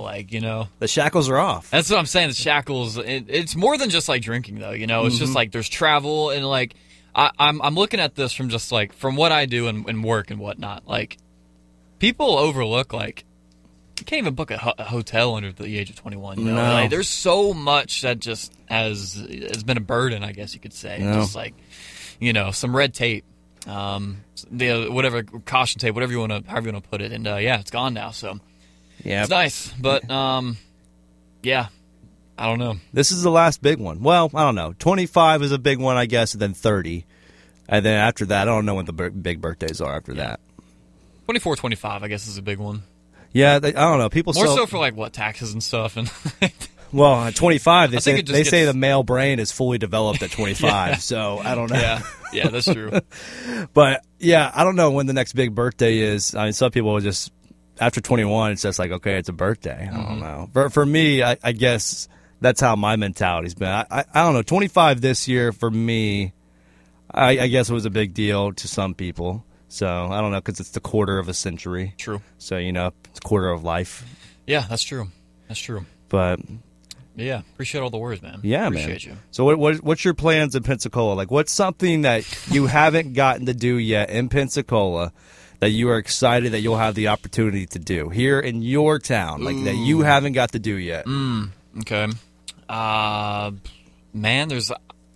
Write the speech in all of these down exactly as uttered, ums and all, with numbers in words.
like, you know? The shackles are off. That's what I'm saying. The shackles. It, it's more than just like drinking, though. You know, it's mm-hmm. just like there's travel and like I, I'm I'm looking at this from just like from what I do and, and work and whatnot. Like people overlook like you can't even book a, ho- a hotel under the age of twenty-one. You know, no. like, there's so much that just has has been a burden, I guess you could say. No. Just like you know, some red tape, um, the whatever caution tape, whatever you want to, however you want to put it, and uh, yeah, it's gone now. So. Yeah, it's nice, but um, yeah, I don't know. This is the last big one. Well, I don't know. twenty-five is a big one, I guess, and then thirty. And then after that, I don't know when the big birthdays are after yeah. that. twenty-four, twenty-five, I guess, is a big one. Yeah, they, I don't know. People More still, so for, like, what, taxes and stuff. And well, at twenty-five, they, say, they gets... say the male brain is fully developed at twenty-five, yeah. so I don't know. Yeah, yeah, that's true. But, yeah, I don't know when the next big birthday is. I mean, some people will just... After twenty-one, it's just like, okay, it's a birthday. I don't mm-hmm. know. For, for me, I, I guess that's how my mentality's been. I, I, I don't know. twenty-five this year, for me, I, I guess it was a big deal to some people. So, I don't know, because it's the quarter of a century. True. So, you know, it's a quarter of life. Yeah, that's true. That's true. But... Yeah, appreciate all the words, man. Yeah, appreciate man. Appreciate you. So what, what what's your plans in Pensacola? Like, what's something that you haven't gotten to do yet in Pensacola that you are excited that you'll have the opportunity to do here in your town, like Ooh. that you haven't got to do yet? Mm, okay. Uh, man, there's...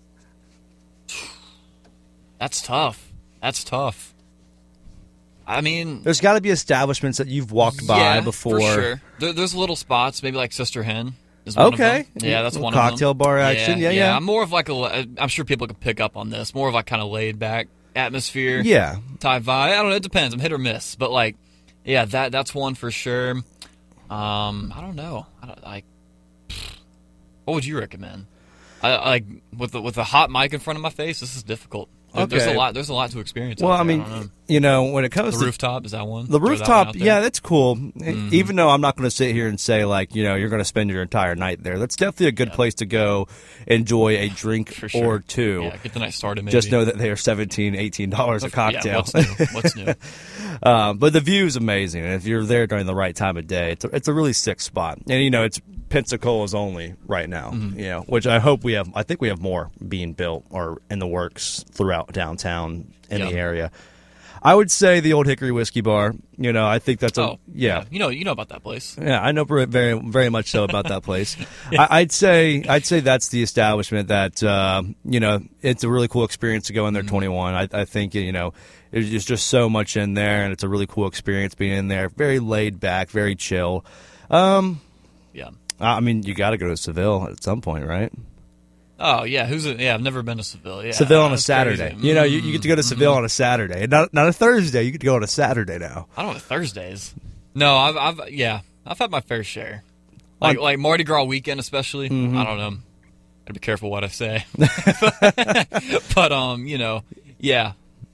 That's tough. That's tough. I mean... There's got to be establishments that you've walked by yeah, before. for sure. There, there's little spots, maybe like Sister Hen. Okay. Yeah, that's one cocktail of them. bar action. Yeah, yeah, yeah. yeah. I'm more of like a. I'm sure people can pick up on this. More of like kind of laid back atmosphere. Yeah. Type vibe. I don't know. It depends. I'm hit or miss. But like, yeah, that that's one for sure. Um, I don't know. I don't like. What would you recommend? I like with the, with a hot mic in front of my face. This is difficult. There, Okay. There's a lot. There's a lot to experience. Well, I mean, I know. you know, when it comes the to rooftop, is that one? The rooftop, yeah, that's cool. Mm-hmm. Even though I'm not going to sit here and say like, you know, you're going to spend your entire night there. That's definitely a good yeah. place to go enjoy a drink For sure. or two. Yeah, get the night started. Maybe. Just know that they are seventeen dollars, eighteen dollars a cocktail. Yeah, what's new? What's new? um, but the view is amazing, and if you're there during the right time of day, it's a, it's a really sick spot. And you know, it's Pensacola's only right now. Mm-hmm. You know, which I hope we have. I think we have more being built or in the works throughout downtown in yeah. the area. I would say the Old Hickory Whiskey Bar. You know, I think that's a oh, yeah. yeah. You know, you know about that place. Yeah, I know very, very much so about that place. yeah. I, I'd say, I'd say that's the establishment that uh, you know, it's a really cool experience to go in there. Mm-hmm. twenty-one. I, I think you know, there's just so much in there, and it's a really cool experience being in there. Very laid back, very chill. Um, yeah. I mean, you got to go to Seville at some point, right? Oh yeah, who's a, yeah? I've never been to Seville. Yeah, Seville on a Saturday. Crazy. You know, you, you get to go to Seville mm-hmm. on a Saturday, not not a Thursday. You get to go on a Saturday now. I don't know Thursdays. No, I've, I've yeah, I've had my fair share. Like on, like Mardi Gras weekend, especially. Mm-hmm. I don't know. Gotta be careful what I say. But um, you know, yeah,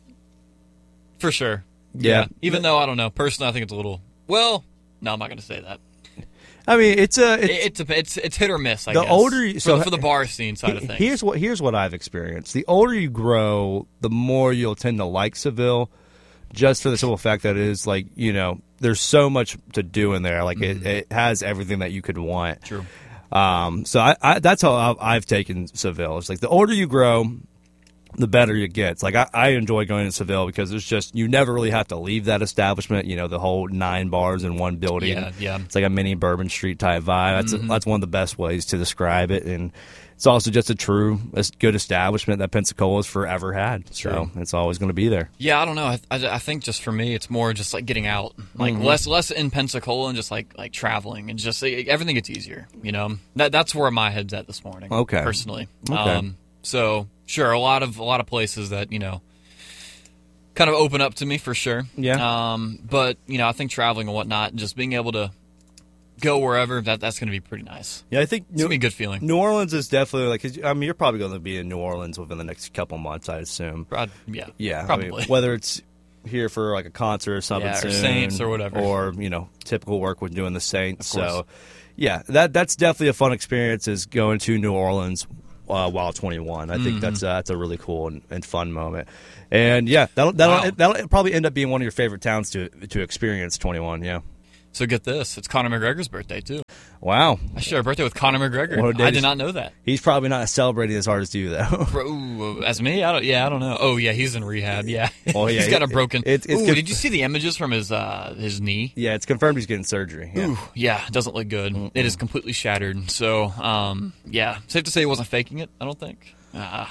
for sure. Yeah. yeah. Even though I don't know personally, I think it's a little. Well, no, I'm not gonna say that. I mean, it's a it's it's, it's it's hit or miss. I the guess. older you, so for, for the bar scene side of things. Here's what here's what I've experienced. The older you grow, the more you'll tend to like Seville, just for the simple fact that it is like you know there's so much to do in there. Like mm-hmm. it, it has everything that you could want. True. Um, so I, I that's how I've taken Seville. It's like the older you grow, the better it gets. Like I, I enjoy going to Seville because it's just you never really have to leave that establishment. You know, the whole nine bars in one building. Yeah, yeah. It's like a mini Bourbon Street type vibe. That's mm-hmm. a, that's one of the best ways to describe it, and it's also just a true, a good establishment that Pensacola's forever had. So True. It's always going to be there. Yeah, I don't know. I, I, I think just for me, it's more just like getting out, like mm-hmm. less less in Pensacola and just like like traveling and just like, everything gets easier. You know, that that's where my head's at this morning. Okay, personally. Okay. Um, so. Sure, a lot of a lot of places that you know kind of open up to me for sure. Yeah. Um, but you know, I think traveling and whatnot, and just being able to go wherever that that's going to be pretty nice. Yeah, I think it's New, gonna be a good feeling. New Orleans is definitely like. 'Cause, I mean, you're probably going to be in New Orleans within the next couple months, I assume. I'd, yeah. Yeah. Probably. I mean, whether it's here for like a concert or something, yeah, or soon, Saints or whatever, or you know, typical work with doing the Saints. So, yeah, that that's definitely a fun experience. Is going to New Orleans. Uh, while twenty-one, I think mm-hmm. that's uh, that's a really cool and, and fun moment, and yeah, that'll that'll, wow. that'll probably end up being one of your favorite towns to to experience twenty-one. Yeah, So get this, it's Conor McGregor's birthday too. Wow. I share a birthday with Conor McGregor. What a day I to- did not know that. He's probably not celebrating as hard as you, though. Bro, as me, I don't. Yeah, I don't know. Oh yeah, he's in rehab. Yeah, Oh, yeah, he's got a it- broken. it- it's Ooh, good- did you see the images from his uh, his knee? Yeah, it's confirmed he's getting surgery. Yeah. Ooh, yeah, it doesn't look good. Mm-mm. It is completely shattered. So, um, yeah, safe to say he wasn't faking it. I don't think. Uh,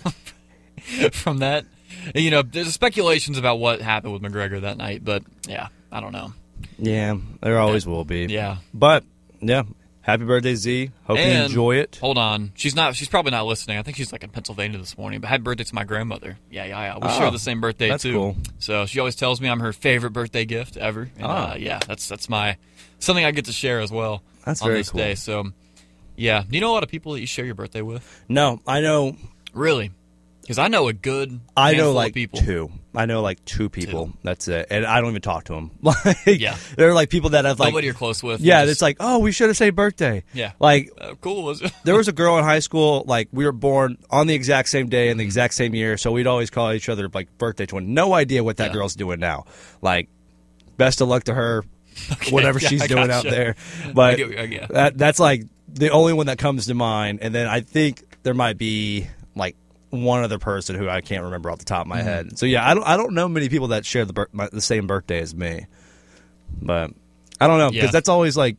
from that, you know, there's speculations about what happened with McGregor that night, but yeah, I don't know. Yeah, there always will be. Yeah, but yeah. Happy birthday, Z. Hope and, you enjoy it. Hold on. She's not. She's probably not listening. I think she's like in Pennsylvania this morning. But happy birthday to my grandmother. Yeah, yeah, yeah. We Oh, share the same birthday that's too. cool. So she always tells me I'm her favorite birthday gift ever. And, Oh. uh, yeah, that's that's my something I get to share as well. That's on very this cool. day. So, yeah. Do you know a lot of people that you share your birthday with? No, I know. Really? Because I know a good. I know handful like of people. two. I know like two people. Two. That's it, and I don't even talk to them. Like, Yeah. they're like people that have like Nobody you're close with. Yeah, Just- it's like, oh, we should have said birthday. Yeah. Like uh, cool. Was it? there was a girl in high school, like we were born on the exact same day in the exact same year, so we'd always call each other like birthday twin. No idea what that Yeah. girl's doing now. Like, best of luck to her, Okay, whatever yeah, she's I doing gotcha. out there. I But get- I get- that that's like the only one that comes to mind. And then I think there might be like one other person who I can't remember off the top of my Mm-hmm. head. So yeah, I don't I don't know many people that share the bir- my, the same birthday as me. But I don't know because Yeah. that's always like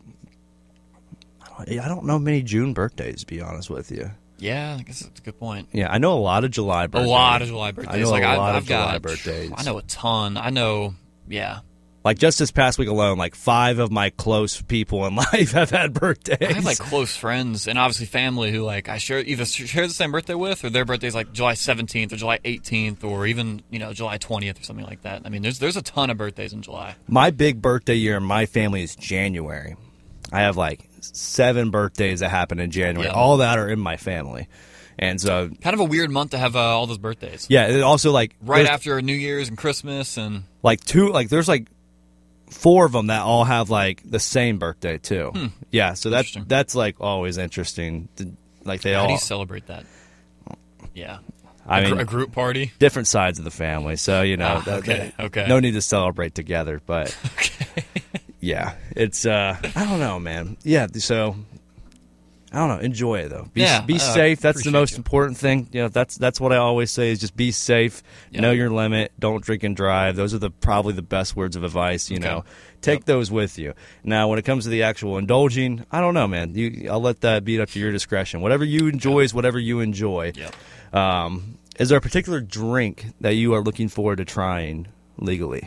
I don't, I don't know many June birthdays, to be honest with you. Yeah, I guess that's a good point. Yeah, I know a lot of July A birthdays. lot of July birthdays. I know like a I've, lot I've of got, July birthdays. I know a ton. I know. Yeah. Like just this past week alone, like five of my close people in life have had birthdays. I have like close friends and obviously family who like I share either share the same birthday with, or their birthday's like July seventeenth or July eighteenth or even you know July twentieth or something like that. I mean, there's there's a ton of birthdays in July. My big birthday year in my family is January. I have like seven birthdays that happen in January. Yeah. All that are in my family. And so, Kind of a weird month to have uh, all those birthdays. yeah, it also like Right there's, after New Year's and Christmas and like two, like there's like four of them that all have like the same birthday too. Yeah, so that's Interesting. that's like always interesting. to- Like they how all, do you celebrate that? Yeah. I a, gr- mean, a group party. different sides of the family. So you know, Ah, that- okay, that- okay. no need to celebrate together. But Okay. yeah, it's uh, I don't know, man. Yeah, so I don't know. Enjoy it though. Be, Yeah, be uh, safe. That's the appreciate most you. important thing. You know, that's that's what I always say is just be safe. Yeah. Know your limit. Don't drink and drive. Those are the probably the best words of advice. You Okay. know, take Yep. those with you. Now, when it comes to the actual indulging, I don't know, man. You, I'll let that be up to your discretion. Whatever you enjoy is whatever you enjoy. Yep. Um, is there a particular drink that you are looking forward to trying legally?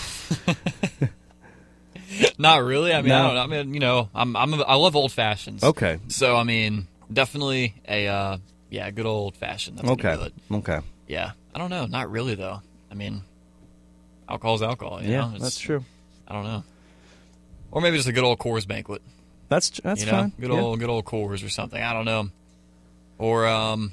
Not really. I mean, No. I don't know. I mean, you know, I'm, I'm a, I love old fashions. Okay. So I mean, definitely a uh, yeah, good old fashioned. That's Okay. Good. Okay. Yeah. I don't know. Not really though. I mean, alcohol's alcohol. You Yeah, know? It's- that's true. I don't know. Or maybe just a good old Coors banquet. That's that's you know, fine. good Yeah. old good old Coors or something. I don't know. Or um,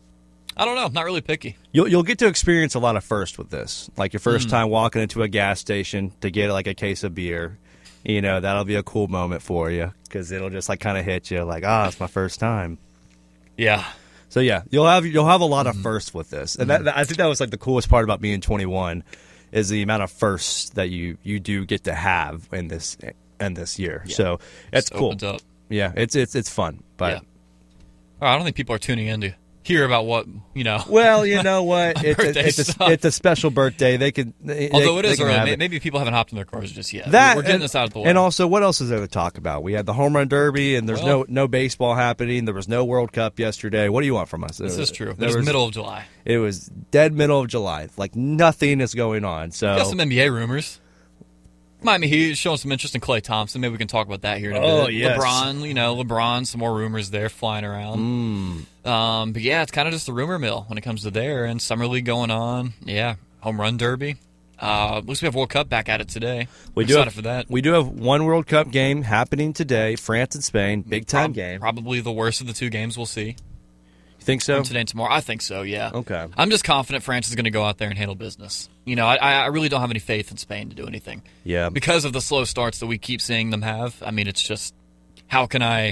I don't know. Not really picky. You'll you'll get to experience a lot of first with this. Like your Hmm. first time walking into a gas station to get like a case of beer. You know, that'll be a cool moment for you because it'll just like kind of hit you like, ah, it's my first time. Yeah. So yeah, you'll have you'll have a lot Mm-hmm. of firsts with this, and that, that- I think that was like the coolest part about being twenty-one is the amount of firsts that you you do get to have in this in this year. Yeah. So it's Just cool. opens up. Yeah, it's it's it's fun, but. Yeah. Oh, I don't think people are tuning in to hear about what you know. Well, you know what? It's a, Birthday it's, a, stuff. it's a special birthday. They could, they, Although they, it is they can early, have may- it. maybe people haven't hopped in their cars just yet. That we're getting and, this out of the way. And also, what else is there to talk about? We had the home run derby, and there's Well- no no baseball happening. There was no World Cup yesterday. What do you want from us? This is true. There It was was- middle of July. It was dead middle of July. Like nothing is going on. So Got some N B A rumors. Miami Heat showing some interest in Klay Thompson. Maybe we can talk about that here in a Oh, bit. yes. LeBron, you know, LeBron, some more rumors there flying around. Mm. Um, but yeah, it's kind of just the rumor mill when it comes to there. And Summer League going on. Yeah, home run derby. Uh, at least we have World Cup back at it today. we I'm do excited have, for that. We do have one World Cup game happening today. France and Spain, big time Prob- game. Probably the worst of the two games we'll see. You think so? Today and tomorrow. I think so, yeah. Okay. I'm just confident France is going to go out there and handle business. You know, I, I really don't have any faith in Spain to do anything. Yeah. Because of the slow starts that we keep seeing them have. I mean, it's just, how can I,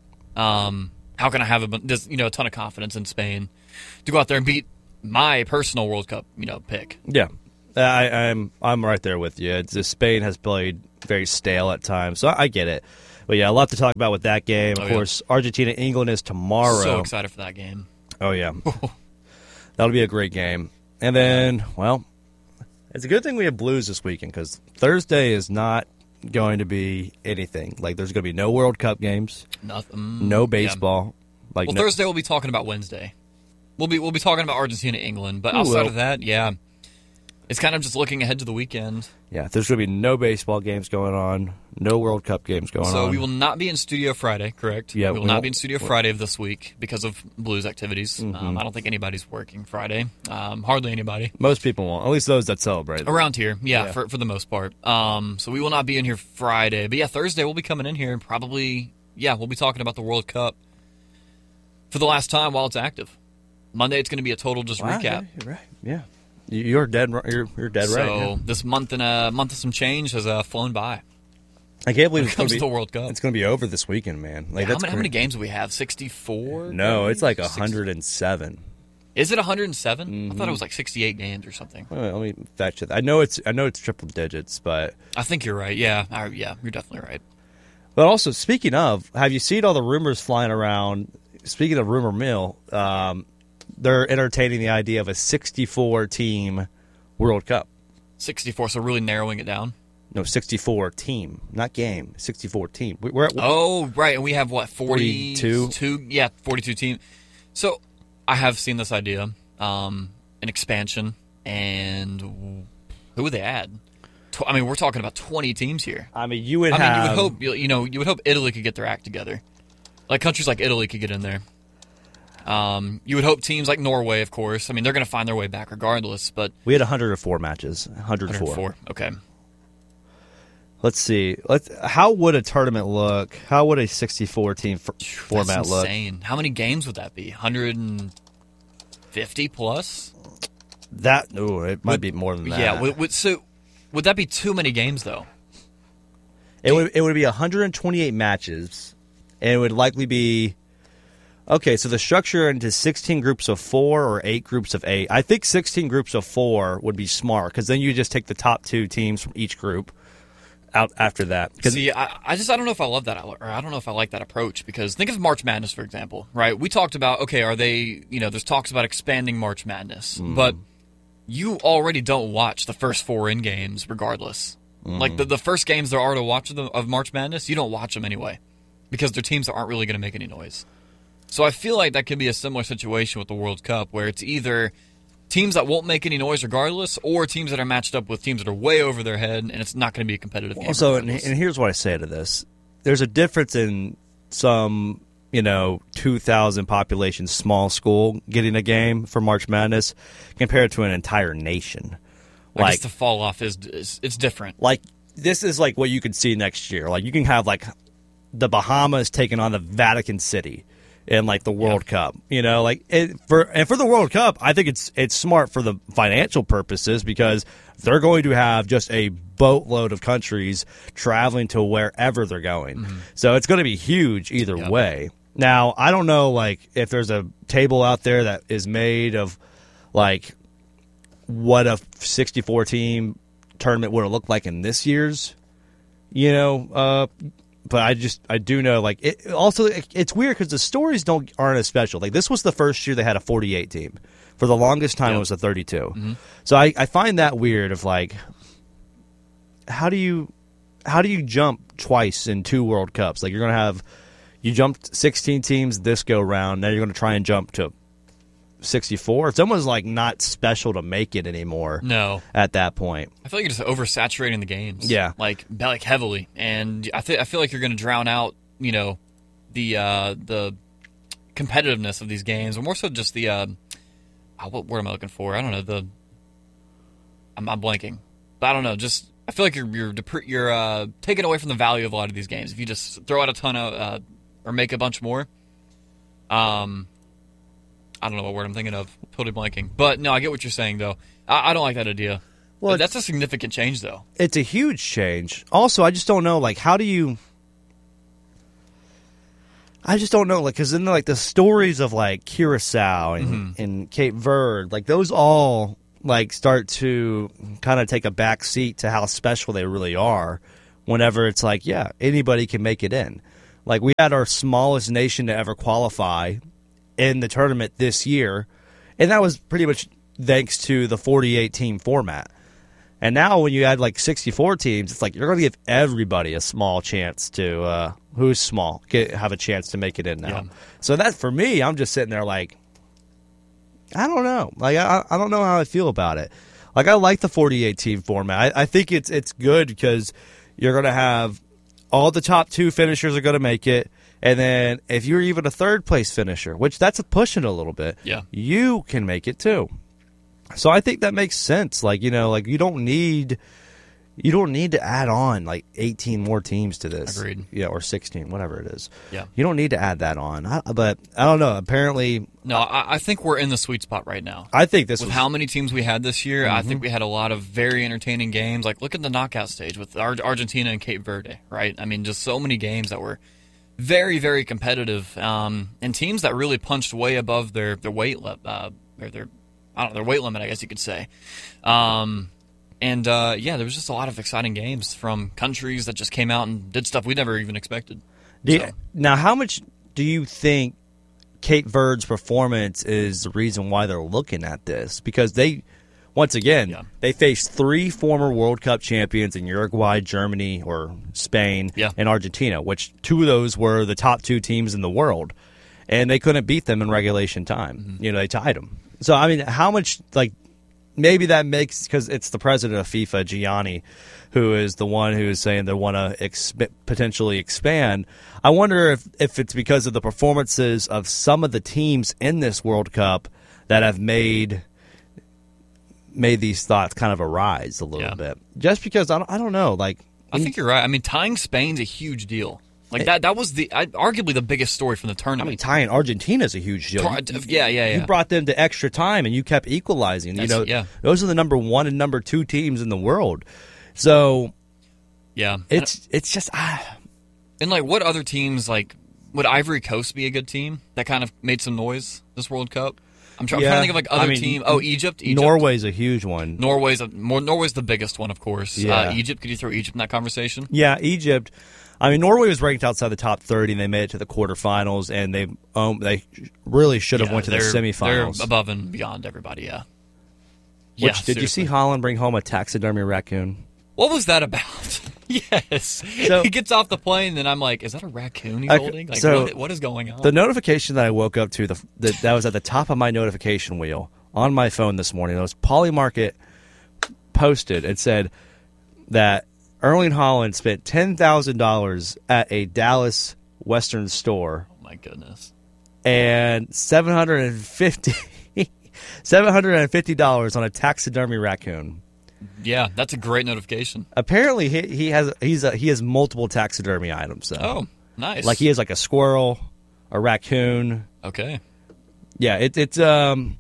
um, how can I have a, bu- just, you know, a ton of confidence in Spain to go out there and beat my personal World Cup, you know, pick? Yeah, I, I'm I'm right there with you. It's, Spain has played very stale at times. So I, I get it. But yeah, a lot to talk about with that game. Of oh, course, yeah. Argentina England is tomorrow. So excited for that game. Oh yeah, that'll be a great game. And then, well, it's a good thing we have Blues this weekend because Thursday is not going to be anything. Like, there's going to be no World Cup games, nothing, no baseball. Yeah. Like, well, no- Thursday we'll be talking about Wednesday. We'll be we'll be talking about Argentina England, but We outside will. of that, yeah, it's kind of just looking ahead to the weekend. Yeah, there's going to be no baseball games going on, no World Cup games going So on. we will not be in studio Friday, correct? Yeah, we will we not won't- be in studio Friday of this week because of Blues activities. Mm-hmm. Um, I don't think anybody's working Friday. Um, hardly anybody. Most people won't, at least those that celebrate. Around here, yeah, Yeah. For, for the most part. Um, so we will not be in here Friday. But yeah, Thursday we'll be coming in here and probably, yeah, we'll be talking about the World Cup for the last time while it's active. Monday it's going to be a total just Wow, recap. yeah, you're right. Yeah, You- you're dead. ri- You're you're dead so right. yeah. this month and a month of some change has uh, flown by. I can't believe When it it's going comes to to be the World Cup. It's going to be over this weekend, man. Like Yeah, how, that's many, how many crazy. games do we have? sixty-four? No, it's like games? one hundred seven. Is it one hundred seven? I Mm-hmm. thought it was like sixty-eight games or something. Wait, let me fact check that. I know it's I know it's triple digits, but I think you're right. Yeah, I, yeah, you're definitely right. but also speaking of, have you seen all the rumors flying around? Speaking of rumor mill, um, they're entertaining the idea of a sixty-four team World Cup. sixty-four, so really narrowing it down. No, sixty-four team, not game. sixty-four team. We- We're at, Oh, right, and we have what, forty-two? forty-two? Yeah, forty-two teams. So I have seen this idea, um, an expansion, and who would they add? Tw- I mean, we're talking about twenty teams here. I mean, you would I mean, have. you would hope you you know you would hope Italy could get their act together, like countries like Italy could get in there. Um, you would hope teams like Norway, of course. I mean, they're going to find their way back regardless. But We had one hundred four matches. one hundred four. one hundred four, okay. Let's see. Let's. How would a tournament look? How would a sixty-four team f- format That's look? insane. How many games would that be? one hundred fifty plus? That ooh, it might Would- be more than that. Yeah. Would, would, so would that be too many games though? It would it would be one hundred twenty-eight matches, and it would likely be okay. So the structure into sixteen groups of four or eight groups of eight. I think sixteen groups of four would be smart because then you just take the top two teams from each group out after that. 'Cause- See, I, I just I don't know if I love that or I don't know if I like that approach because think of March Madness for example, right? We talked about okay, are they you know there's talks about expanding March Madness, Mm. but you already don't watch the first four in games regardless. Mm. Like the the first games there are to watch of, the, of March Madness, you don't watch them anyway because they're teams that aren't really going to make any noise. So I feel like that could be a similar situation with the World Cup where it's either teams that won't make any noise regardless, or teams that are matched up with teams that are way over their head, and it's not going to be a competitive game. Also, and, regardless. and here's what I say to this: there's a difference in some, you know, two thousand population small school getting a game for March Madness compared to an entire nation. I Like, guess the fall off is, is it's different. like this is like what you could see next year. Like you can have like the Bahamas taking on the Vatican City in like the World Cup. You know, like it, for and for the World Cup, I think it's it's smart for the financial purposes because they're going to have just a boatload of countries traveling to wherever they're going. Mm-hmm. So it's going to be huge either Yep. way. Now, I don't know like if there's a table out there that is made of like what a sixty-four team tournament would have looked like in this year's, you know, uh, but I just I do know like it also it, it's weird because the stories don't aren't as special. Like this was the first year they had a forty-eight team. For the longest time Yep. it was a thirty-two. Mm-hmm. So I, I find that weird of like how do you how do you jump twice in two World Cups? Like you're gonna have you jumped sixteen teams this go round, now you're gonna try and jump to sixty-four. It's almost like not special to make it anymore No, at that point. I feel like you're just oversaturating the games. Yeah. like like heavily, and I think I feel like you're going to drown out, you know, the uh, the competitiveness of these games, or more so just the uh, oh, what word am I looking for? I don't know. The I'm, I'm blanking, but I don't know. Just I feel like you're you're depre- you're uh, taking away from the value of a lot of these games if you just throw out a ton of uh, or make a bunch more. Um. I don't know what word I'm thinking of. Totally blanking. But no, I get what you're saying, though. I, I don't like that idea. Well, Well, that's a significant change, though. It's a huge change. Also, I just don't know, like, how do you... I just don't know, like, because then, like, the stories of, like, Curacao and, Mm-hmm. and Cape Verde, like, those all, like, start to kind of take a back seat to how special they really are whenever it's like, yeah, anybody can make it in. Like, we had our smallest nation to ever qualify in the tournament this year, and that was pretty much thanks to the forty-eight team format. And now when you add like sixty-four teams, it's like you're going to give everybody a small chance to, uh, who's small, get, have a chance to make it in now. Yeah. So that, for me, I'm just sitting there like, I don't know. Like, I, I don't know how I feel about it. Like, I like the forty-eight team format. I, I think it's it's good because you're going to have all the top two finishers are going to make it. And then if you're even a third place finisher, which that's a push it a little bit, yeah. you can make it too. So I think that makes sense. Like, you know, like you don't need you don't need to add on like eighteen more teams to this. Agreed. Yeah, or sixteen, whatever it is. Yeah. You don't need to add that on. I, but I don't know. Apparently, no. I, I think we're in the sweet spot right now. I think this with was, how many teams we had this year. Mm-hmm. I think we had a lot of very entertaining games. Like, look at the knockout stage with Ar- Argentina and Cape Verde. Right. I mean, just so many games that were very, very competitive, um, and teams that really punched way above their their weight li- uh, or their I don't know, their weight limit, I guess you could say. Um, and uh, yeah, there was just a lot of exciting games from countries that just came out and did stuff we never even expected. Do you, so. Now, how much do you think Cape Verde's performance is the reason why they're looking at this? Because they, once again, yeah. they faced three former World Cup champions in Uruguay, Germany, or Spain, yeah. and Argentina, which two of those were the top two teams in the world. And they couldn't beat them in regulation time. Mm-hmm. You know, they tied them. So, I mean, how much, like, maybe that makes, because it's the president of FIFA, Gianni, who is the one who is saying they want to exp- potentially expand. I wonder if, if it's because of the performances of some of the teams in this World Cup that have made made these thoughts kind of arise a little yeah. bit. Just because, I don't, I don't know, like. I think you're right. I mean, tying Spain's a huge deal. Like that, that was the I, arguably the biggest story from the tournament. I mean, tying Argentina's a huge deal. Tar- yeah, yeah, yeah. You brought them to extra time, and you kept equalizing. That's, you know, yeah. those are the number one and number two teams in the world. So, yeah, it's it's just. Ah. And like, what other teams like would Ivory Coast be a good team that kind of made some noise this World Cup? I'm, try- yeah. I'm trying to think of like other I mean, team. Oh, Egypt. Egypt. Norway's a huge one. Norway's a, more, Norway's the biggest one, of course. Yeah. Uh, Egypt. Could you throw Egypt in that conversation? Yeah, Egypt. I mean, Norway was ranked outside the top thirty, and they made it to the quarterfinals, and they um, they really should have yeah, went to the semifinals. They're above and beyond everybody, yeah. Which, yeah, did seriously. you see Holland bring home a taxidermy raccoon? What was that about? Yes. So, he gets off the plane, and I'm like, is that a raccoon he's I, holding? Like, so what, what is going on? The notification that I woke up to, the, the that was at the top of my notification wheel on my phone this morning, it was Polymarket posted. It said that Erling Haaland spent ten thousand dollars at a Dallas Western store. Oh, my goodness. And seven hundred fifty dollars seven hundred fifty dollars on a taxidermy raccoon. Yeah, that's a great notification. Apparently, he, he has he's a, he has multiple taxidermy items. So. Oh, nice. Like he has like a squirrel, a raccoon. Okay. Yeah, it, it's um.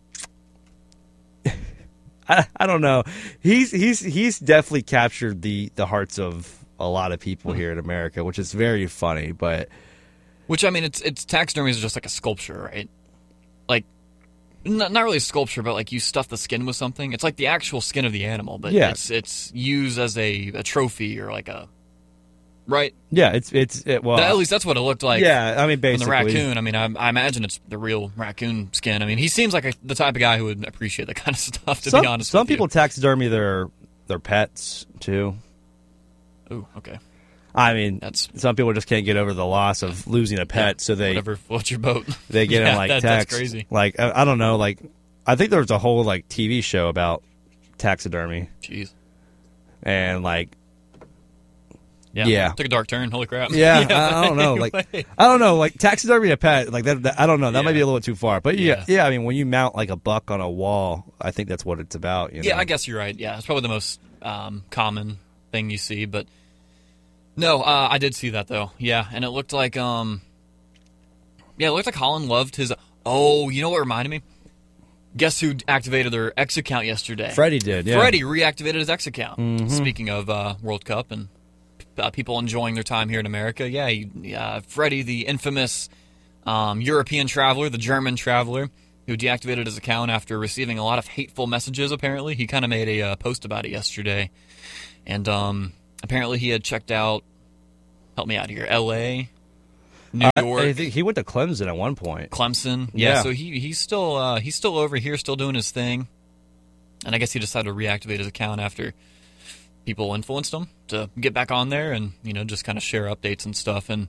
I, I don't know. He's he's he's definitely captured the, the hearts of a lot of people here in America, which is very funny. But which I mean, it's it's taxidermy is just like a sculpture, right? Like not not really a sculpture, but like you stuff the skin with something. It's like the actual skin of the animal, but yeah. it's it's used as a, a trophy or like a right. Yeah, it's it's it, well. At least that's what it looked like. Yeah, I mean, basically the raccoon. I mean, I, I imagine it's the real raccoon skin. I mean, he seems like a, the type of guy who would appreciate that kind of stuff. To some, be honest, some with people you. taxidermy their their pets too. Ooh, okay. I mean, that's some people just can't get over the loss of losing a pet, yeah, so they whatever floats your boat. They get yeah, him like that, tax. That's crazy. Like I, I don't know. Like I think there was a whole like T V show about taxidermy. Jeez. And like. Yeah. yeah, took a dark turn. Holy crap! Yeah, I, I don't know. Like, I don't know. Like taxidermy a pet, like that. that I don't know. That yeah. might be a little bit too far. But yeah, yeah, yeah. I mean, when you mount like a buck on a wall, I think that's what it's about. You know? Yeah, I guess you're right. Yeah, it's probably the most um, common thing you see. But no, uh, I did see that though. Yeah, and it looked like, um, yeah, it looked like Holland loved his. Oh, you know what reminded me? Guess who activated their X account yesterday? Freddie did. Yeah. Freddie reactivated his X account. Mm-hmm. Speaking of uh, World Cup and. Uh, people enjoying their time here in America. Yeah, he, uh, Freddie, the infamous um, European traveler, the German traveler, who deactivated his account after receiving a lot of hateful messages, apparently. He kind of made a uh, post about it yesterday. And um, apparently he had checked out, help me out here, L A, New Uh, York, I think he went to Clemson at one point. Clemson. Yeah, Yeah. so he he's still uh, he's still over here, still doing his thing. And I guess he decided to reactivate his account after people influenced him to get back on there and, you know, just kind of share updates and stuff. And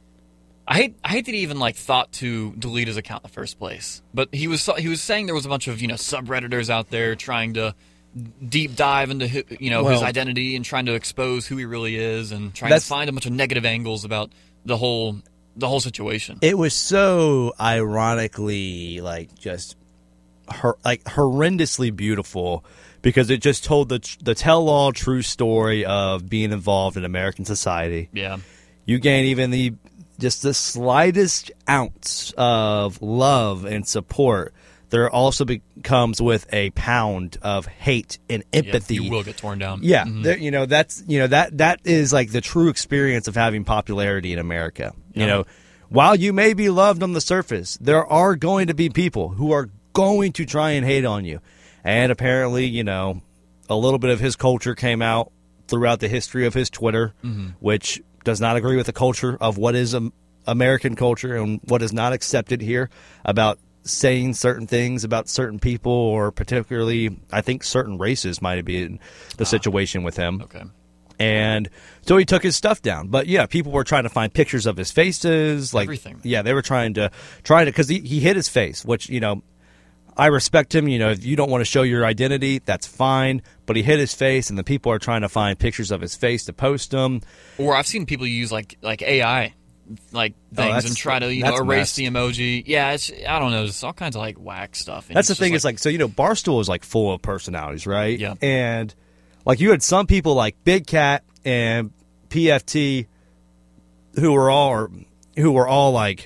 I hate I hate that he even like thought to delete his account in the first place. But he was he was saying there was a bunch of, you know, subredditors out there trying to deep dive into his, you know, Well, his identity and trying to expose who he really is and trying to That's- find a bunch of negative angles about the whole the whole situation. It was so ironically, like, just hor- like horrendously beautiful because it just told the the tell-all true story of being involved in American society. Yeah. You gain even the just the slightest ounce of love and support. There also be- comes with a pound of hate and empathy. Yeah, you will get torn down. Yeah, Mhm. there- you know that's you know that that is like the true experience of having popularity in America. You Yeah. know, while you may be loved on the surface, there are going to be people who are going to try and hate on you. And apparently, you know, a little bit of his culture came out throughout the history of his Twitter, Mm-hmm. which does not agree with the culture of what is um, American culture and what is not accepted here about saying certain things about certain people, or particularly, I think, certain races might have been the situation with him. Okay. And so he took his stuff down. But yeah, people were trying to find pictures of his faces, like Everything. Yeah, they were trying to trying to because he, he hid his face, which, you know, I respect him. You know, if you don't want to show your identity, that's fine. But he hid his face, and the people are trying to find pictures of his face to post them. Or I've seen people use like like A I like Oh, things that's- and try to you know that's erase messed. the emoji. Yeah, it's I don't know, just all kinds of like whack stuff. And That's the it's thing just is like, so, you know, Barstool is like full of personalities, right? Yeah. And like you had some people like Big Cat and P F T who were all who were all like,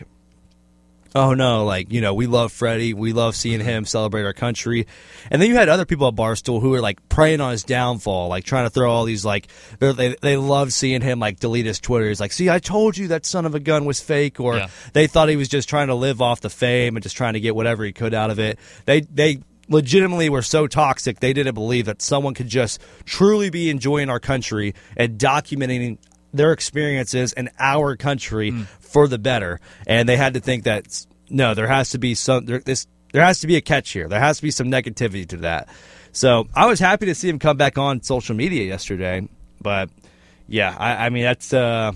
oh no, like, you know, we love Freddie, we love seeing him celebrate our country. And then you had other people at Barstool who were like preying on his downfall, like trying to throw all these like they're- they they loved seeing him like delete his Twitter. He's like, see, I told you that son of a gun was fake, or Yeah. they thought he was just trying to live off the fame and just trying to get whatever he could out of it. They they legitimately were so toxic they didn't believe that someone could just truly be enjoying our country and documenting their experiences in our country for the better. And they had to think that no, there has to be some there, this there has to be a catch here. There has to be some negativity to that. So I was happy to see him come back on social media yesterday. But yeah, I, I mean that's uh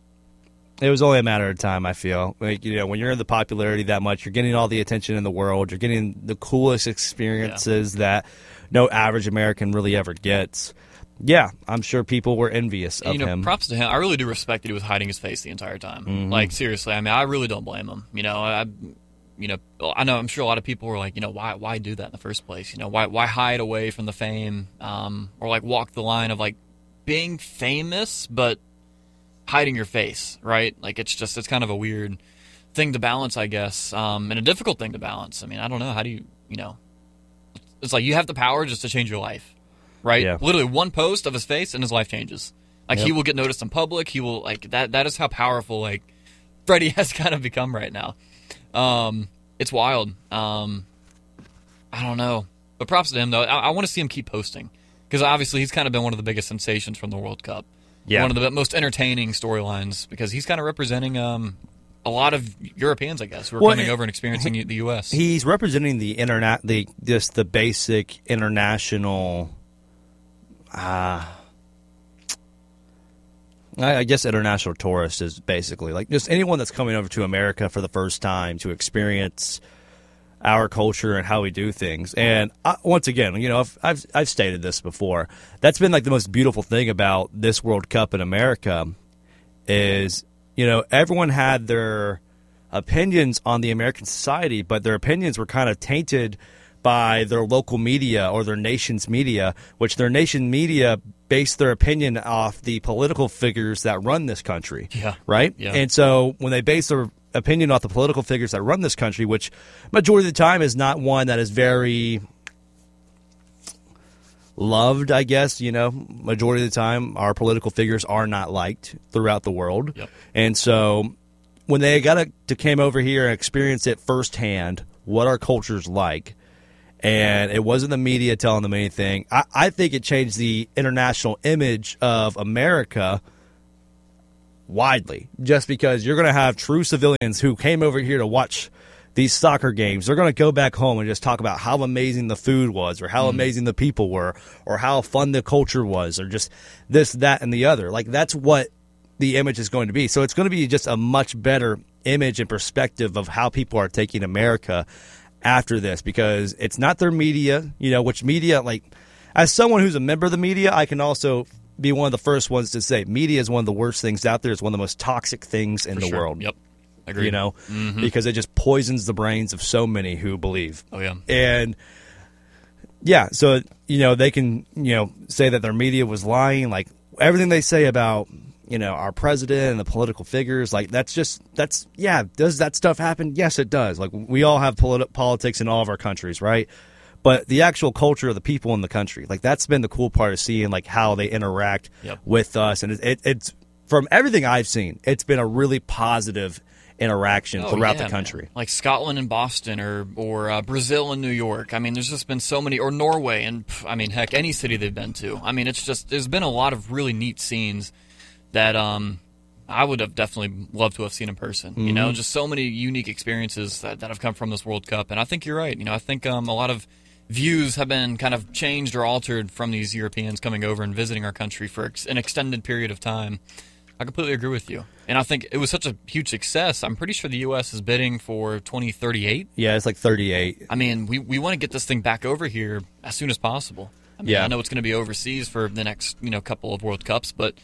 it was only a matter of time, I feel. Like, you know, when you're in the popularity that much, you're getting all the attention in the world, you're getting the coolest experiences that no average American really ever gets. Yeah, I'm sure people were envious of you know, him. props to him. I really do respect that he was hiding his face the entire time. Mm-hmm. Like seriously, I mean, I really don't blame him. You know, I, you know, I know I'm sure a lot of people were like, you know, why, why do that in the first place? You know, why, why hide away from the fame, um, or like walk the line of like being famous but hiding your face, right? Like it's just it's kind of a weird thing to balance, I guess, um, and a difficult thing to balance. I mean, I don't know how do you, you know, it's like you have the power just to change your life. Right? Yeah. Literally one post of his face and his life changes. Like Yep. he will get noticed in public. He will like that. That is how powerful like Freddie has kind of become right now. Um, it's wild. Um, I don't know, but props to him though. I, I want to see him keep posting because obviously he's kind of been one of the biggest sensations from the World Cup. Yeah. One of the most entertaining storylines because he's kind of representing um a lot of Europeans, I guess, who are Well, coming and- over and experiencing the U S. He's representing the internet, the just the basic international. Uh, I, I guess international tourist is basically like just anyone that's coming over to America for the first time to experience our culture and how we do things. And I, once again, you know, I've, I've I've stated this before. That's been like the most beautiful thing about this World Cup in America is, you know, everyone had their opinions on the American society, but their opinions were kind of tainted by their local media or their nation's media, which their nation media based their opinion off the political figures that run this country. Yeah. Right? Yeah. And so when they base their opinion off the political figures that run this country, which majority of the time is not one that is very loved, I guess, you know, majority of the time our political figures are not liked throughout the world. Yep. And so when they got to, to came over here and experience it firsthand, what our culture's like, and it wasn't the media telling them anything. I, I think it changed the international image of America widely, just because you're going to have true civilians who came over here to watch these soccer games. They're going to go back home and just talk about how amazing the food was, or how mm. amazing the people were, or how fun the culture was, or just this, that, and the other. Like, that's what the image is going to be. So it's going to be just a much better image and perspective of how people are taking America after this, because it's not their media, you know, which media, like, as someone who's a member of the media, I can also be one of the first ones to say media is one of the worst things out there. It's one of the most toxic things in For the sure. world. Yep. Agreed. You know, mm-hmm. because it just poisons the brains of so many who believe. Oh, yeah. And, yeah, so, you know, they can, you know, say that their media was lying. Like, everything they say about, you know, our president and the political figures, like, that's just, that's, yeah, does that stuff happen? Yes, it does. Like, we all have politi- politics in all of our countries, right? But the actual culture of the people in the country, like, that's been the cool part of seeing, like, how they interact yep. with us. And it, it, it's, from everything I've seen, it's been a really positive interaction oh, throughout yeah, the country. Man. Like Scotland and Boston, or or uh, Brazil and New York. I mean, there's just been so many, or Norway, and I mean, heck, any city they've been to. I mean, it's just, there's been a lot of really neat scenes that um, I would have definitely loved to have seen in person. Mm-hmm. You know, just so many unique experiences that, that have come from this World Cup. And I think you're right. You know, I think um, a lot of views have been kind of changed or altered from these Europeans coming over and visiting our country for ex- an extended period of time. I completely agree with you. And I think it was such a huge success. I'm pretty sure the U S is bidding for twenty thirty-eight. Yeah, it's like thirty-eight. I mean, we, we want to get this thing back over here as soon as possible. I mean, yeah. I know it's going to be overseas for the next, you know, couple of World Cups, but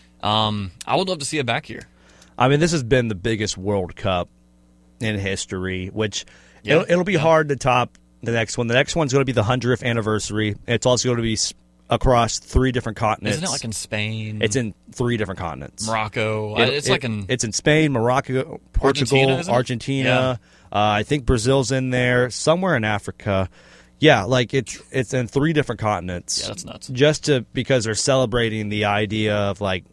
um, I would love to see it back here. I mean, this has been the biggest World Cup in history, which yeah. it'll, it'll be yeah. hard to top the next one. The next one's going to be the hundredth anniversary. It's also going to be across three different continents. Isn't it like in Spain? It's in three different continents. Morocco. It, it's it, like in it's in Spain, Morocco, Portugal, Argentina. Argentina. Yeah. Uh, I think Brazil's in there, somewhere in Africa. Yeah, like it's it's in three different continents. Yeah, that's nuts. Just to because they're celebrating the idea of like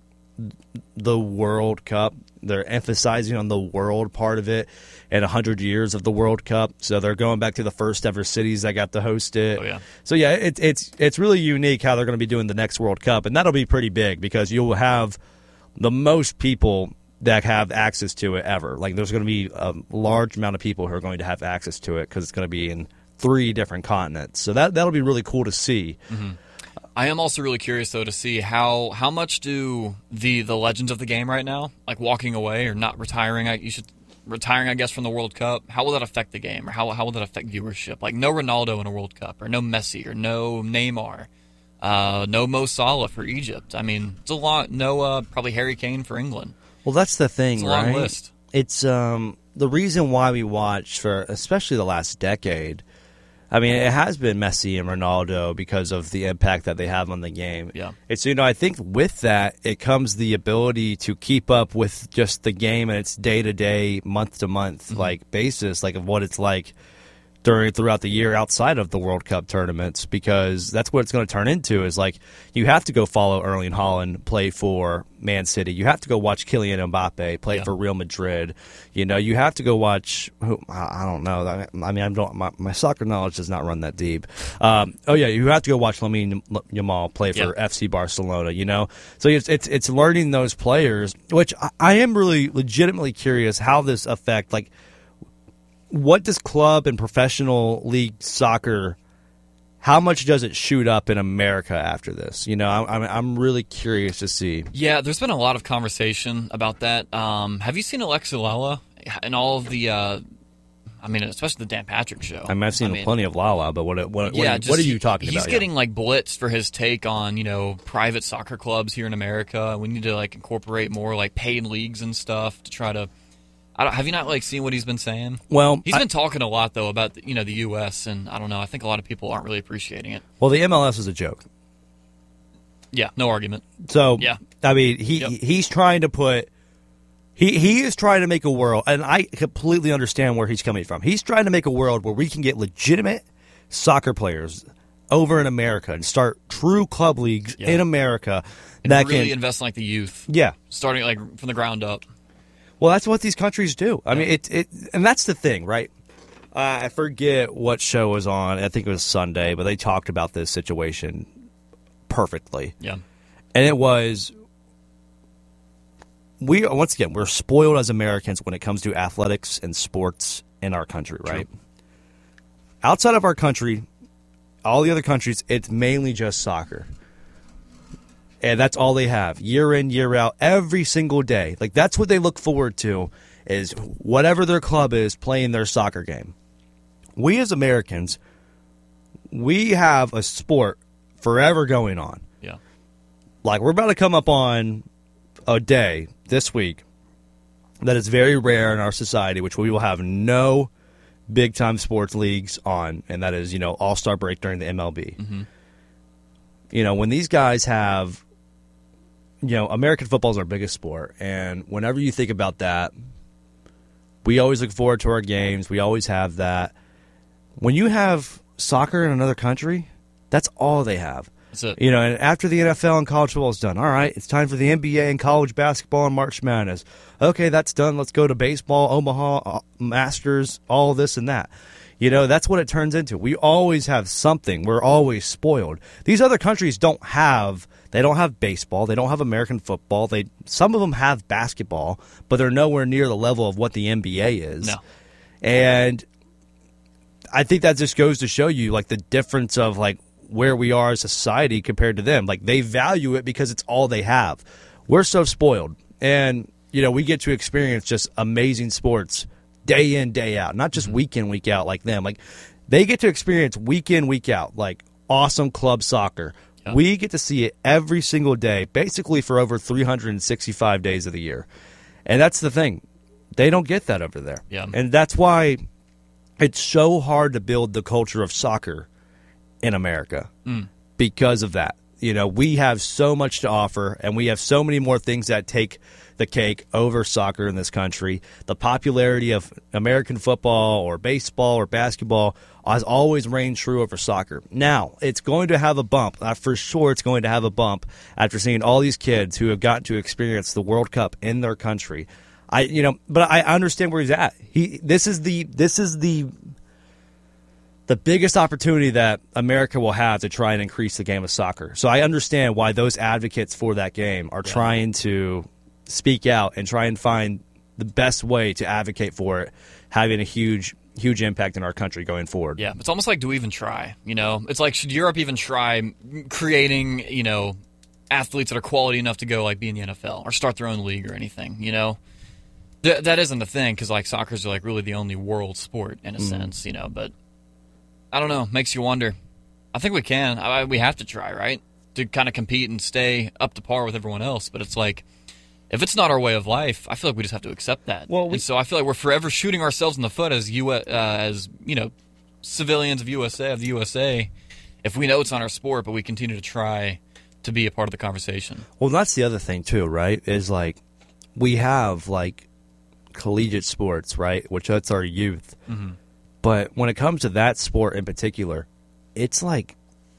the World Cup. They're emphasizing on the world part of it and one hundred years of the World Cup. So they're going back to the first ever cities that got to host it. Oh, yeah. So, yeah, it, it's it's really unique how they're going to be doing the next World Cup. And that'll be pretty big because you'll have the most people that have access to it ever. Like, there's going to be a large amount of people who are going to have access to it because it's going to be in three different continents. So that, that'll be really cool to see. Mm-hmm. I am also really curious, though, to see how how much do the, the legends of the game right now, like walking away or not retiring, I, you should retiring, I guess, from the World Cup, how will that affect the game, or how how will that affect viewership? Like, no Ronaldo in a World Cup, or no Messi, or no Neymar, uh, no Mo Salah for Egypt. I mean, it's a lot. No, uh, probably Harry Kane for England. Well, that's the thing, it's a right? long list. It's um, the reason why we watch for, especially the last decade. I mean, it has been Messi and Ronaldo because of the impact that they have on the game. Yeah. It's, you know, I think with that, it comes the ability to keep up with just the game and its day-to-day, month-to-month, mm-hmm. like, basis, like, of what it's like during throughout the year outside of the World Cup tournaments, because that's what it's going to turn into is, like, you have to go follow Erling Haaland play for Man City. You have to go watch Kylian Mbappe play yeah. for Real Madrid. You know, you have to go watch who, I don't know. I mean, I don't, my, my soccer knowledge does not run that deep. Um, oh, yeah, you have to go watch Lamine Yamal play for yeah. F C Barcelona, you know? So it's it's, it's learning those players, which I, I am really legitimately curious how this affect, like, what does club and professional league soccer, how much does it shoot up in America after this? You know, I'm I'm really curious to see. Yeah, there's been a lot of conversation about that. Um, have you seen Alexa Lala and all of the, uh, I mean, especially the Dan Patrick show? I mean, I've seen I mean, plenty of Lala, but what what, yeah, what, just, what are you talking he's about? He's getting, yeah. like, blitzed for his take on, you know, private soccer clubs here in America. We need to, like, incorporate more, like, paid leagues and stuff to try to, I don't, have you not, like, seen what he's been saying? Well, he's I, been talking a lot, though, about, you know, the U S, and I don't know, I think a lot of people aren't really appreciating it. Well, the M L S is a joke. Yeah, no argument. So, yeah. I mean, he yep. he's trying to put, he, he is trying to make a world, and I completely understand where he's coming from. He's trying to make a world where we can get legitimate soccer players over in America and start true club leagues yeah. in America. And that really can invest in, like, the youth. Yeah. Starting, like, from the ground up. Well, that's what these countries do. I yeah. mean, it, it, and that's the thing, right? Uh, I forget what show was on. I think it was Sunday, but they talked about this situation perfectly. Yeah. And it was, we once again, we're spoiled as Americans when it comes to athletics and sports in our country, right? True. Outside of our country, all the other countries, it's mainly just soccer. And that's all they have, year in, year out, every single day. Like, that's what they look forward to, is whatever their club is playing their soccer game. We as Americans, we have a sport forever going on. Yeah. Like, we're about to come up on a day this week that is very rare in our society, which we will have no big-time sports leagues on, and that is, you know, All-Star break during the M L B. Mm-hmm. You know, when these guys have, you know, American football is our biggest sport, and whenever you think about that, we always look forward to our games. We always have that. When you have soccer in another country, that's all they have. That's it. You know, and after the N F L and college football is done, all right, it's time for the N B A and college basketball and March Madness. Okay, that's done. Let's go to baseball, Omaha, Masters, all this and that. You know, that's what it turns into. We always have something. We're always spoiled. These other countries don't have, they don't have baseball. They don't have American football. They Some of them have basketball, but they're nowhere near the level of what the N B A is. No. And I think that just goes to show you, like, the difference of, like, where we are as a society compared to them. Like, they value it because it's all they have. We're so spoiled. And, you know, we get to experience just amazing sports day in, day out, not just week in, week out like them. Like, they get to experience week in, week out, like awesome club soccer. Yep. We get to see it every single day, basically for over three hundred sixty-five days of the year. And that's the thing. They don't get that over there. Yeah. And that's why it's so hard to build the culture of soccer in America mm. because of that. You know, we have so much to offer, and we have so many more things that take the cake over soccer in this country. The popularity of American football or baseball or basketball has always reigned true over soccer. Now, it's going to have a bump. Uh, for sure it's going to have a bump after seeing all these kids who have gotten to experience the World Cup in their country. I, you know, but I understand where he's at. He, this is the, this is the, the biggest opportunity that America will have to try and increase the game of soccer. So I understand why those advocates for that game are yeah. trying to speak out and try and find the best way to advocate for it, having a huge, huge impact in our country going forward. Yeah, it's almost like, do we even try? You know, it's like, should Europe even try creating, you know, athletes that are quality enough to go, like, be in the N F L or start their own league or anything, you know? Th- that isn't the thing, because, like, soccer's, like, really the only world sport in a mm. sense, you know, but I don't know. Makes you wonder. I think we can. I, we have to try, right? To kind of compete and stay up to par with everyone else. But it's like, if it's not our way of life, I feel like we just have to accept that. Well, we, and so I feel like we're forever shooting ourselves in the foot as U S, uh, as you know, civilians of U S A of the U S A. If we know it's not our sport, but we continue to try to be a part of the conversation. Well, that's the other thing too, right? Is like we have like collegiate sports, right? Which that's our youth. Mm-hmm. But when it comes to that sport in particular, it's like,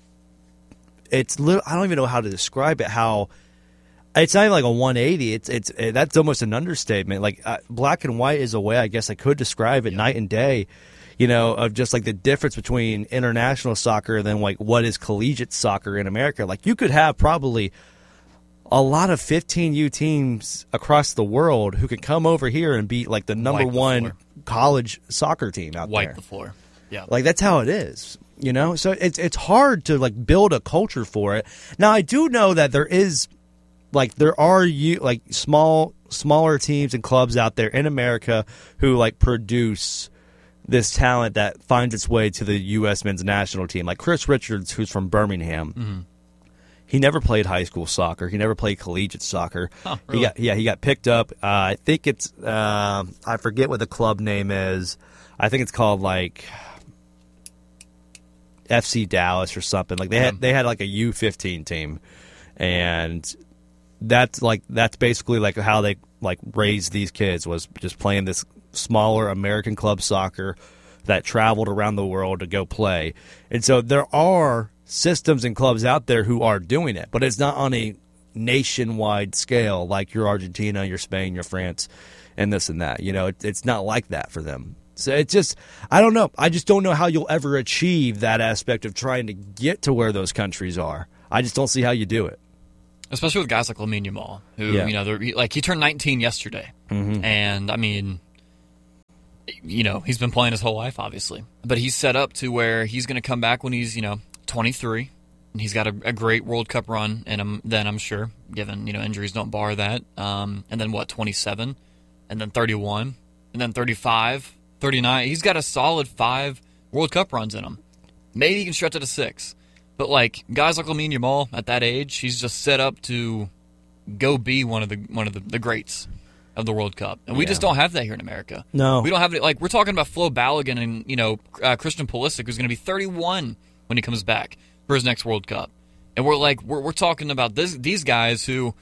it's little, I don't even know how to describe it. How it's not even like a one eighty. It's it's it, that's almost an understatement. Like uh, black and white is a way I guess I could describe it, yeah. night and day. You know, of just like the difference between international soccer and then like what is collegiate soccer in America. Like you could have probably a lot of fifteen U teams across the world who could come over here and beat like the number Wipe the one floor. college soccer team out Wipe there. the floor. Yeah. Like that's how it is, you know? So it's it's hard to like build a culture for it. Now I do know that there is like there are you like small smaller teams and clubs out there in America who like produce this talent that finds its way to the U S men's national team. Like Chris Richards, who's from Birmingham. Mm-hmm. He never played high school soccer. He never played collegiate soccer. Oh, really? He got yeah, he got picked up. Uh, I think it's uh, I forget what the club name is. I think it's called like F C Dallas or something. Like they had they had like a U fifteen team, and that's like that's basically like how they like raised these kids, was just playing this smaller American club soccer that traveled around the world to go play. And so there are systems and clubs out there who are doing it, but it's not on a nationwide scale like your Argentina, your Spain, your France, and this and that. You know, it, it's not like that for them. So it's just, I don't know. I just don't know how you'll ever achieve that aspect of trying to get to where those countries are. I just don't see how you do it. Especially with guys like Lamine Yamal, who, Yeah. you know, they're, he- like he turned nineteen yesterday. Mm-hmm. And, I mean, you know, he's been playing his whole life, obviously. But he's set up to where he's going to come back when he's, you know, twenty-three. And he's got a, a great World Cup run in him then, I'm sure, given, you know, injuries don't bar that. Um, and then, what, twenty-seven? And then thirty-one? And then thirty-five? thirty-nine? He's got a solid five World Cup runs in him. Maybe he can stretch it to six. But, like, guys like Lamine Yamal at that age, he's just set up to go be one of the one of the, the greats of the World Cup. And we Yeah. just don't have that here in America. No. We don't have it. Like, we're talking about Flo Balogun and, you know, uh, Christian Pulisic, who's going to be thirty-one when he comes back for his next World Cup. And we're like, we're, we're talking about this, these guys who,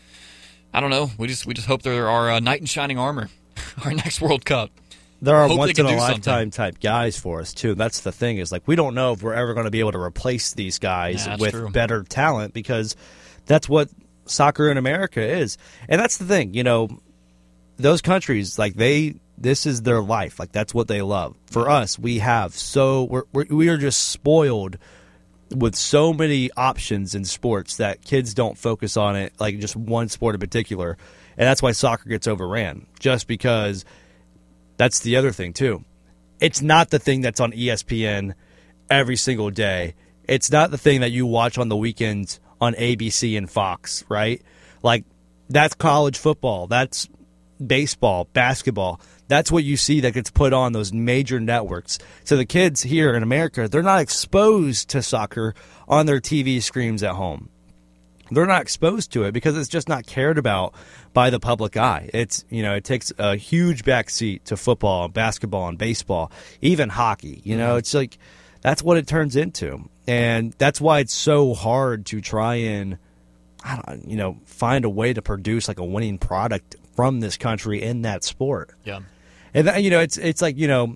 I don't know, we just we just hope they're our uh, knight in shining armor, our next World Cup. There are Hope they once can in a do lifetime something. type guys for us too. That's the thing is like we don't know if we're ever going to be able to replace these guys Yeah, that's with true. better talent because that's what soccer in America is. And that's the thing, you know, those countries like they this is their life. Like that's what they love. For us, we have so we're, we're we are just spoiled with so many options in sports that kids don't focus on it like just one sport in particular. And that's why soccer gets overran just because that's the other thing, too. It's not the thing that's on E S P N every single day. It's not the thing that you watch on the weekends on A B C and Fox, right? Like, that's college football. That's baseball, basketball. That's what you see that gets put on those major networks. So the kids here in America, they're not exposed to soccer on their T V screens at home. They're not exposed to it because it's just not cared about by the public eye. It's, you know, it takes a huge backseat to football and basketball and baseball, even hockey. You know, it's like that's what it turns into. And that's why it's so hard to try and, I don't, you know, find a way to produce like a winning product from this country in that sport. Yeah. And, that, you know, it's it's like, you know,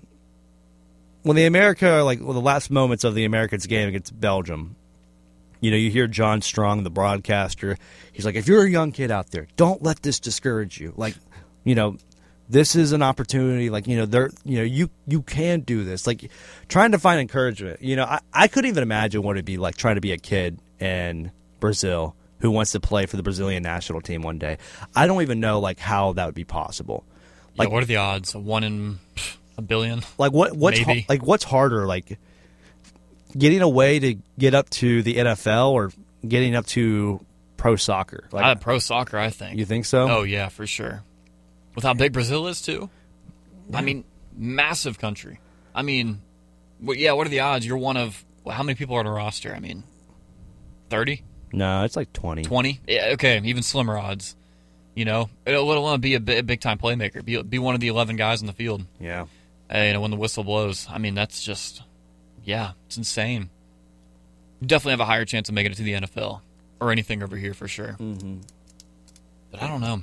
when the America, like well, the last moments of the Americans game against Belgium, you know, you hear John Strong, the broadcaster. He's like, if you're a young kid out there, don't let this discourage you. Like, you know, this is an opportunity. Like, you know, there, you know, you you can do this. Like, trying to find encouragement. You know, I, I couldn't even imagine what it'd be like trying to be a kid in Brazil who wants to play for the Brazilian national team one day. I don't even know like how that would be possible. Like, Like, what are the odds? One in a billion? like what what's Maybe. ha- like what's harder? Like getting a way to get up to the N F L or getting up to pro soccer? Like, Uh, pro soccer, I think. you think so? Oh, yeah, for sure. With how big Brazil is, too. I mean, massive country. I mean, well, yeah, what are the odds? You're one of, well, how many people are on a roster? I mean, thirty? No, it's like twenty. twenty? Yeah, okay, even slimmer odds. You know, let alone be a big time playmaker. Be, be one of the eleven guys in the field. Yeah. Uh, you know, when the whistle blows. I mean, that's just, yeah, it's insane. You definitely have a higher chance of making it to the N F L or anything over here for sure. Mm-hmm. But I don't know.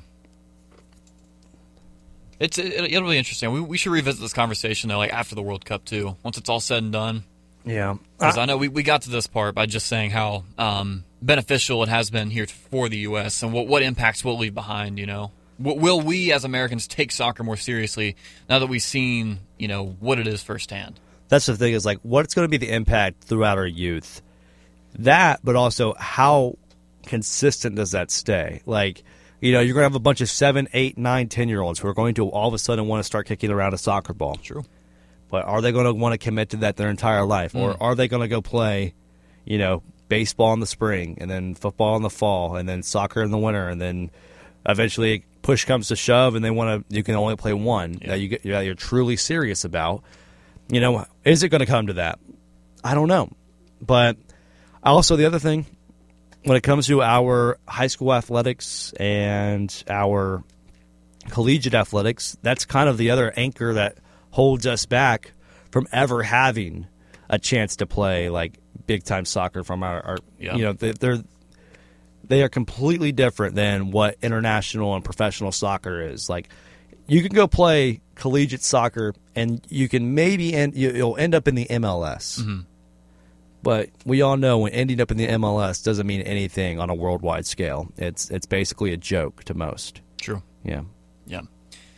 It's it, it'll be interesting. We we should revisit this conversation though, like after the World Cup too, once it's all said and done. Yeah. Because I- I know we, we got to this part by just saying how um, beneficial it has been here for the U S and what what impacts we'll leave behind. You know, w- will we as Americans take soccer more seriously now that we've seen you know what it is firsthand? That's the thing is like what's going to be the impact throughout our youth? That, but also how consistent does that stay? Like, you know, you're going to have a bunch of seven, eight, nine, ten year olds who are going to all of a sudden want to start kicking around a soccer ball. True. But are they going to want to commit to that their entire life? Or Mm. are they going to go play, you know, baseball in the spring and then football in the fall and then soccer in the winter and then eventually push comes to shove and they want to, you can only play one Yeah. that you get, that you're truly serious about. You know, is it going to come to that? I don't know. But also the other thing, when it comes to our high school athletics and our collegiate athletics, that's kind of the other anchor that holds us back from ever having a chance to play like big time soccer from our, our Yeah. you know, they, they're they are completely different than what international and professional soccer is. Like, you can go play collegiate soccer and you can maybe end, you, you'll end up in the M L S. Mm-hmm. But we all know when ending up in the M L S doesn't mean anything on a worldwide scale. It's it's basically a joke to most. True. Yeah. Yeah.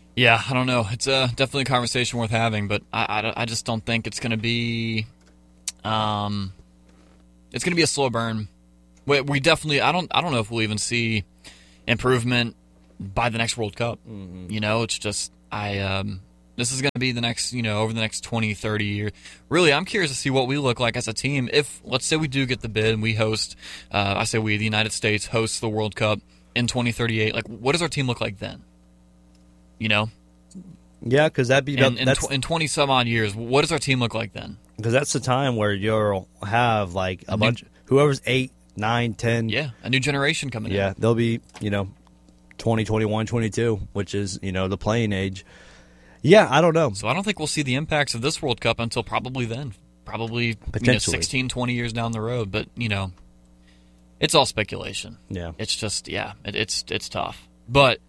Yeah, I don't know. It's uh, definitely a conversation worth having, but I, I, I just don't think it's going to be um, it's going to be a slow burn. We, we definitely I don't I don't know if we'll even see improvement by the next World Cup. Mm-hmm. You know, it's just I um, this is going to be the next, you know, over the next twenty, thirty years. Really, I'm curious to see what we look like as a team if, let's say we do get the bid and we host, uh, I say we, the United States, hosts the World Cup in twenty thirty-eight. Like, what does our team look like then? You know? Yeah, because that'd be... In, in, tw- in twenty-some-odd years, what does our team look like then? Because that's the time where you'll have, like, a, a bunch... New, whoever's eight, nine, ten... Yeah, a new generation coming yeah, in. Yeah, they'll be, you know, twenty, twenty-one, twenty-two, which is, you know, the playing age. Yeah, I don't know. So I don't think we'll see the impacts of this World Cup until probably then. Probably you know, sixteen, twenty years down the road. But, you know, it's all speculation. Yeah. It's just, yeah, it, it's it's tough. But,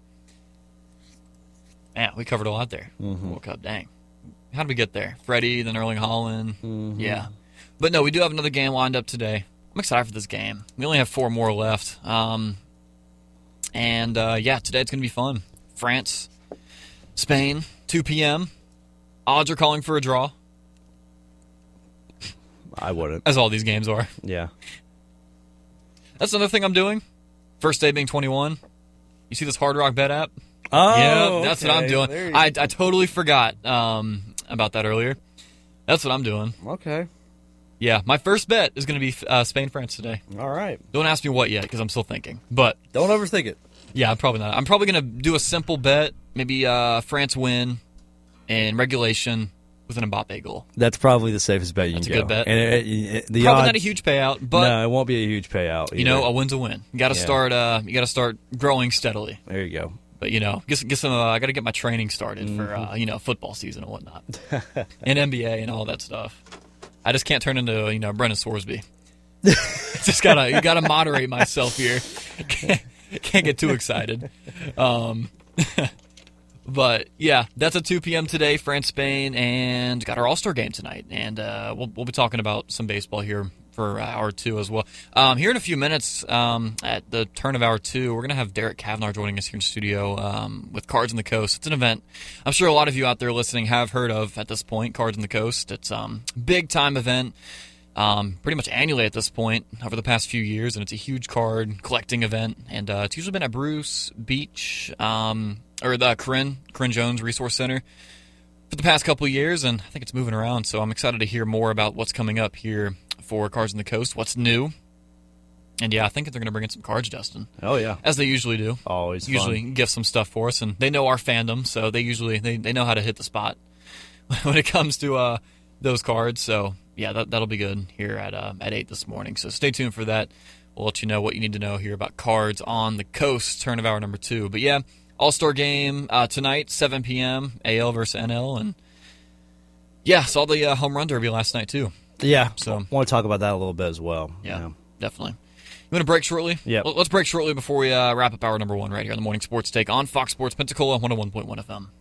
man, we covered a lot there. Mm-hmm. World Cup, dang. How did we get there? Freddie, then Erling Haaland. Mm-hmm. Yeah. But, no, we do have another game lined up today. I'm excited for this game. We only have four more left. Um, and, uh, yeah, today it's going to be fun. France, Spain, two p.m. Odds are calling for a draw. I wouldn't. As all these games are. Yeah. That's another thing I'm doing. First day being twenty-one. You see this Hard Rock Bet app? Oh, yeah, that's okay. what I'm doing. I, I totally forgot um, about that earlier. That's what I'm doing. Okay. Yeah, my first bet is going to be uh, Spain-France today. All right. Don't ask me what yet, because I'm still thinking. But don't overthink it. Yeah, probably not. I'm probably going to do a simple bet. Maybe uh, France win in regulation with an Mbappe goal. That's probably the safest bet you That's can get. That's a good bet. And it, it, the probably odds, not a huge payout, but no, it won't be a huge payout either. You know, a win's a win. You got to yeah. start. Uh, you got to start growing steadily. There you go. But you know, get, get some. Uh, I got to get my training started mm-hmm. for uh, you know football season and whatnot, and N B A and all that stuff. I just can't turn into you know Brennan Sorsby. Just gotta you gotta moderate myself here. Can't, can't get too excited. Um, but yeah, that's at two p.m. today, France, Spain, and got our All-Star game tonight. And uh, we'll we'll be talking about some baseball here for hour two as well. Um, here in a few minutes, um, at the turn of hour two, we're gonna have Derek Kavnar joining us here in the studio um, with Cards on the Coast. It's an event I'm sure a lot of you out there listening have heard of at this point. Cards on the Coast. It's um big time event. Um, pretty much annually at this point over the past few years, and it's a huge card collecting event. And uh, it's usually been at Bruce Beach um, or the Corinne Corinne Jones Resource Center for the past couple of years, and I think it's moving around. So I'm excited to hear more about what's coming up here for Cards on the Coast, what's new. And yeah, I think they're going to bring in some cards, Justin. Oh yeah, as they usually do. Always usually fun. Give some stuff for us, and they know our fandom, so they usually they, they know how to hit the spot when it comes to uh, those cards. So. Yeah, that, that'll be good here at uh, at eight this morning. So stay tuned for that. We'll let you know what you need to know here about Cards on the Coast, turn of hour number two. But yeah, All-Star game uh, tonight, seven p.m., A L versus N L. And yeah, saw the uh, home run derby last night too. Yeah, so I want to talk about that a little bit as well. Yeah, you know. definitely. You want to break shortly? Yeah. Let's break shortly before we uh, wrap up hour number one right here on the Morning Sports Take on Fox Sports Pensacola one oh one point one F M.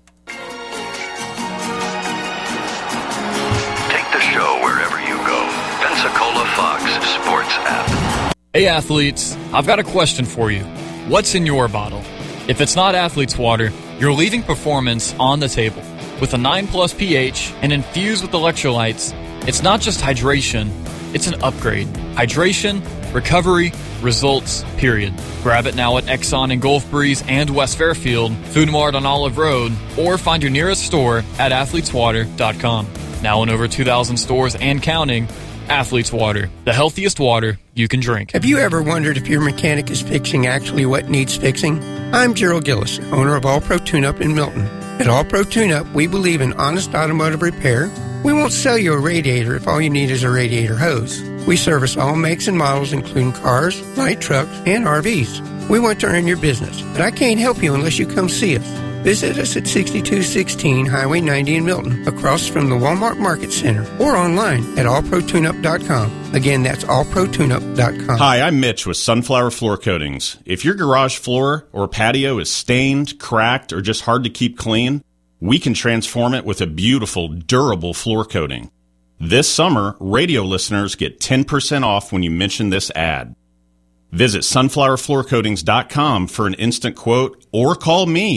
Show wherever you go. Pensacola Fox Sports app. Hey athletes, I've got a question for you. What's in your bottle? If it's not Athlete's Water, you're leaving performance on the table. With a nine plus pH and infused with electrolytes, it's not just hydration, it's an upgrade. Hydration, recovery, results, period. Grab it now at Exxon in Gulf Breeze and West Fairfield, Food Mart on Olive Road, or find your nearest store at athletes water dot com. Now in over two thousand stores and counting, Athlete's Water, the healthiest water you can drink. Have you ever wondered if your mechanic is fixing actually what needs fixing? I'm Gerald Gillis, owner of All Pro Tune-Up in Milton. At All Pro Tune-Up, we believe in honest automotive repair. We won't sell you a radiator if all you need is a radiator hose. We service all makes and models, including cars, light trucks, and R Vs. We want to earn your business, but I can't help you unless you come see us. Visit us at sixty-two sixteen Highway ninety in Milton, across from the Walmart Market Center, or online at all pro tune up dot com. Again, that's all pro tune up dot com. Hi, I'm Mitch with Sunflower Floor Coatings. If your garage floor or patio is stained, cracked, or just hard to keep clean, we can transform it with a beautiful, durable floor coating. This summer, radio listeners get ten percent off when you mention this ad. Visit sunflower floor coatings dot com for an instant quote or call me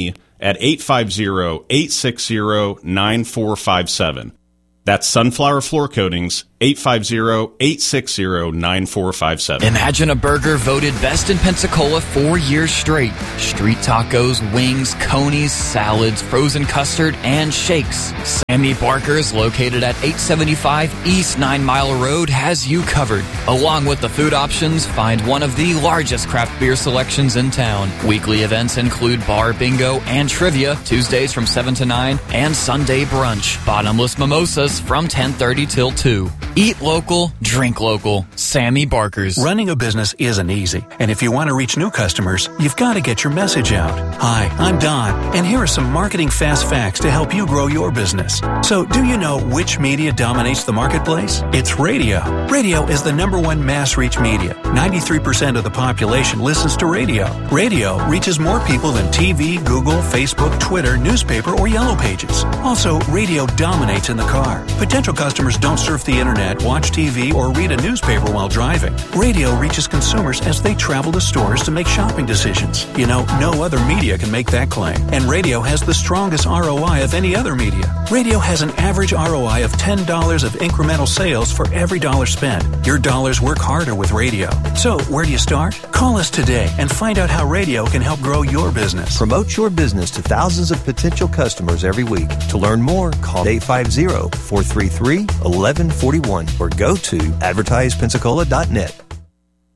at eight five zero, eight six zero, nine four five seven. That's Sunflower Floor Coatings, eight five zero, eight six zero, nine four five seven. Imagine a burger voted best in Pensacola four years straight. Street tacos, wings, conies, salads, frozen custard, and shakes. Sammy Barker's, located at eight seventy-five East Nine Mile Road, has you covered. Along with the food options, find one of the largest craft beer selections in town. Weekly events include bar bingo and trivia, Tuesdays from seven to nine, and Sunday brunch. Bottomless mimosas from ten thirty till two. Eat local, drink local. Sammy Barker's. Running a business isn't easy, and if you want to reach new customers, you've got to get your message out. Hi, I'm Don, and here are some marketing fast facts to help you grow your business. So, do you know which media dominates the marketplace? It's radio. Radio is the number one mass reach media. ninety-three percent of the population listens to radio. Radio reaches more people than T V, Google, Facebook, Twitter, newspaper, or Yellow Pages. Also, radio dominates in the car. Potential customers don't surf the internet, watch T V, or read a newspaper while driving. Radio reaches consumers as they travel to stores to make shopping decisions. You know, no other media can make that claim. And radio has the strongest R O I of any other media. Radio has an average R O I of ten dollars of incremental sales for every dollar spent. Your dollars work harder with radio. So, where do you start? Call us today and find out how radio can help grow your business. Promote your business to thousands of potential customers every week. To learn more, call eight five zero, four three three, one one four one or go to advertise pensacola dot net.